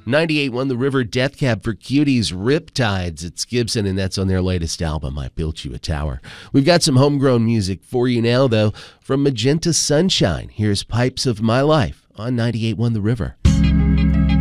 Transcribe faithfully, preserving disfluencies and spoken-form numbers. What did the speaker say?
ninety-eight one The River, Death Cab for Cuties, Riptides. It's Gibson, and that's on their latest album, I Built You a Tower. We've got some homegrown music for you now, though. From Magenta Sunshine, here's Pipes of My Life on ninety-eight one The River.